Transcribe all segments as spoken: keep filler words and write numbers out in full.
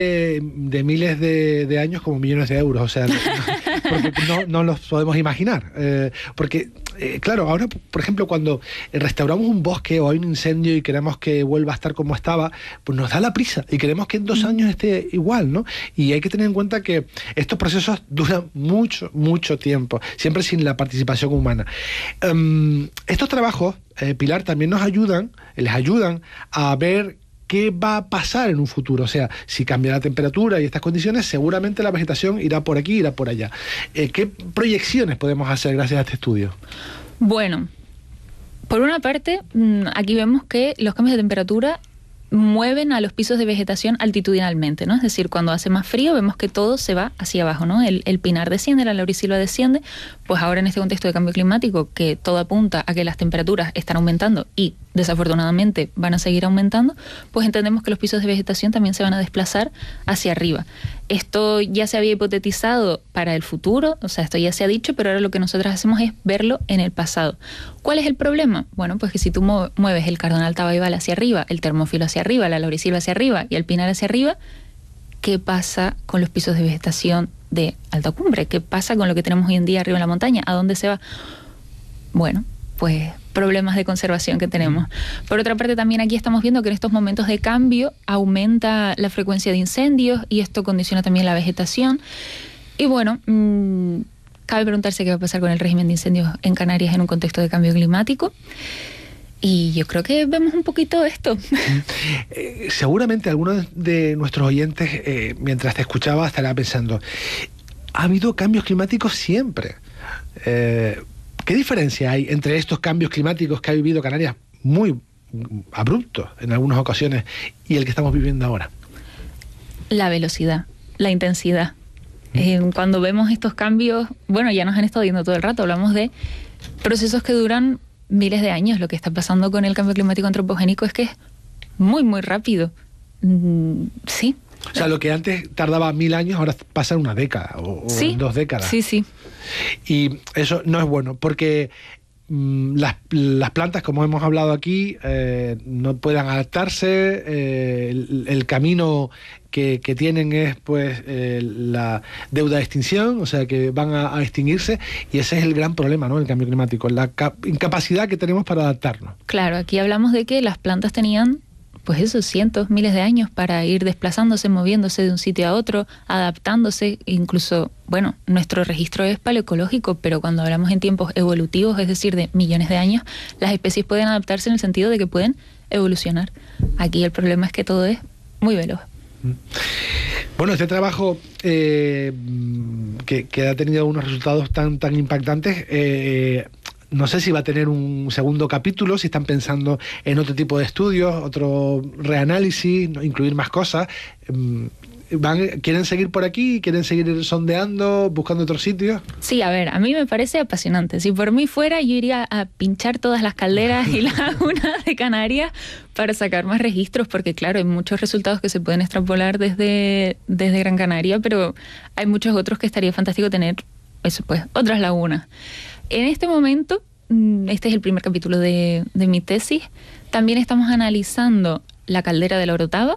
de, de miles de, de años como millones de euros, o sea, no, porque no, no los podemos imaginar. Eh, porque, eh, claro, ahora, por ejemplo, cuando restauramos un bosque o hay un incendio y queremos que vuelva a estar como estaba, pues nos da la prisa y queremos que en dos años esté igual, ¿no? Y hay que tener en cuenta que estos procesos duran mucho, mucho tiempo, siempre sin la participación humana. Um, estos trabajos, eh, Pilar, también nos ayudan, les ayudan a ver qué va a pasar en un futuro. O sea, si cambia la temperatura y estas condiciones, seguramente la vegetación irá por aquí, irá por allá. Eh, ¿Qué proyecciones podemos hacer gracias a este estudio? Bueno, por una parte, aquí vemos que los cambios de temperatura mueven a los pisos de vegetación altitudinalmente, ¿no? Es decir, cuando hace más frío vemos que todo se va hacia abajo, ¿no? El, el pinar desciende, la laurisilva desciende, pues ahora en este contexto de cambio climático, que todo apunta a que las temperaturas están aumentando y desafortunadamente van a seguir aumentando, pues entendemos que los pisos de vegetación también se van a desplazar hacia arriba. Esto ya se había hipotetizado para el futuro, o sea, esto ya se ha dicho, pero ahora lo que nosotros hacemos es verlo en el pasado. ¿Cuál es el problema? Bueno, pues que si tú mueves el cardonal tabaibal hacia arriba, el termófilo hacia arriba, la laurisilva hacia arriba y el pinar hacia arriba, ¿qué pasa con los pisos de vegetación de alta cumbre? ¿Qué pasa con lo que tenemos hoy en día arriba en la montaña? ¿A dónde se va? Bueno, pues problemas de conservación que tenemos. Por otra parte, también aquí estamos viendo que en estos momentos de cambio aumenta la frecuencia de incendios y esto condiciona también la vegetación. Y bueno, mmm, cabe preguntarse qué va a pasar con el régimen de incendios en Canarias en un contexto de cambio climático. Y yo creo que vemos un poquito esto. Eh, seguramente algunos de nuestros oyentes, eh, mientras te escuchaba, estará pensando, ha habido cambios climáticos siempre. Eh, ¿Qué diferencia hay entre estos cambios climáticos que ha vivido Canarias, muy abruptos en algunas ocasiones, y el que estamos viviendo ahora? La velocidad, la intensidad. ¿Mm? Eh, cuando vemos estos cambios, bueno, ya nos han estado viendo todo el rato, hablamos de procesos que duran miles de años. Lo que está pasando con el cambio climático antropogénico es que es muy, muy rápido. Mm, sí. O sea, lo que antes tardaba mil años, ahora pasa una década o, ¿Sí? o dos décadas. Sí, sí. Y eso no es bueno, porque mmm, las, las plantas, como hemos hablado aquí, eh, no pueden adaptarse, eh, el, el camino que, que tienen es pues eh, la deuda de extinción, o sea que van a, a extinguirse, y ese es el gran problema, ¿no? El cambio climático, la cap- incapacidad que tenemos para adaptarnos. Claro, aquí hablamos de que las plantas tenían pues eso, cientos, miles de años para ir desplazándose, moviéndose de un sitio a otro, adaptándose, incluso, bueno, nuestro registro es paleoecológico, pero cuando hablamos en tiempos evolutivos, es decir, de millones de años, las especies pueden adaptarse en el sentido de que pueden evolucionar. Aquí el problema es que todo es muy veloz. Bueno, este trabajo eh, que, que ha tenido unos resultados tan, tan impactantes, eh, no sé si va a tener un segundo capítulo, si están pensando en otro tipo de estudios, otro reanálisis, ¿no? Incluir más cosas. Van, ¿Quieren seguir por aquí? ¿Quieren seguir sondeando, buscando otros sitios? Sí, a ver, a mí me parece apasionante. Si por mí fuera, yo iría a pinchar todas las calderas y lagunas de Canarias para sacar más registros, porque claro, hay muchos resultados que se pueden extrapolar desde, desde Gran Canaria, pero hay muchos otros que estaría fantástico tener, eso pues, otras lagunas. En este momento, este es el primer capítulo de, de mi tesis, también estamos analizando la caldera de la Orotava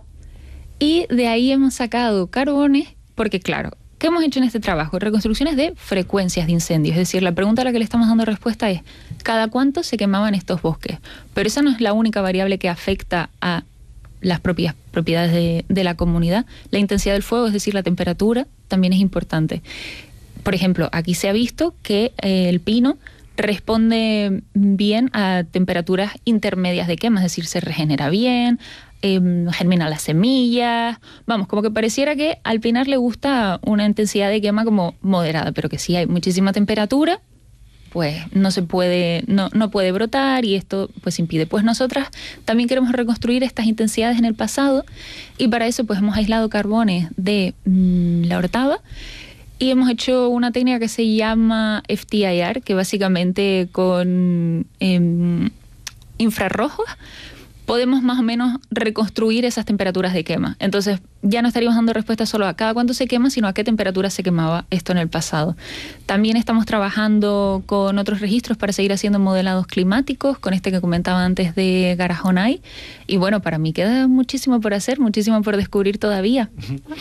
y de ahí hemos sacado carbones, porque claro, ¿qué hemos hecho en este trabajo? Reconstrucciones de frecuencias de incendios, es decir, la pregunta a la que le estamos dando respuesta es ¿cada cuánto se quemaban estos bosques? Pero esa no es la única variable que afecta a las propias propiedades de, de la comunidad. La intensidad del fuego, es decir, la temperatura, también es importante. Por ejemplo, aquí se ha visto que eh, el pino responde bien a temperaturas intermedias de quema, es decir, se regenera bien, eh, germina las semillas, vamos, como que pareciera que al pinar le gusta una intensidad de quema como moderada, pero que si hay muchísima temperatura, pues no se puede, no, no puede brotar y esto pues impide. Pues nosotras también queremos reconstruir estas intensidades en el pasado y para eso pues hemos aislado carbones de mmm, la Orotava. Y hemos hecho una técnica que se llama F T I R, que básicamente con eh, infrarrojos podemos más o menos reconstruir esas temperaturas de quema. Entonces ya no estaríamos dando respuesta solo a cada cuánto se quema, sino a qué temperatura se quemaba esto en el pasado. También estamos trabajando con otros registros para seguir haciendo modelados climáticos, con este que comentaba antes de Garajonay. Y bueno, para mí queda muchísimo por hacer, muchísimo por descubrir todavía.